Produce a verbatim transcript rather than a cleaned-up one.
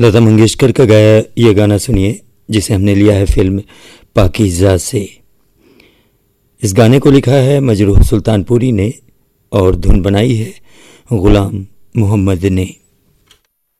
लता मंगेशकर का गाया ये गाना सुनिए, जिसे हमने लिया है फिल्म पाकीज़ा से। इस गाने को लिखा है मजरूह सुल्तानपुरी ने और धुन बनाई है गुलाम मोहम्मद ने।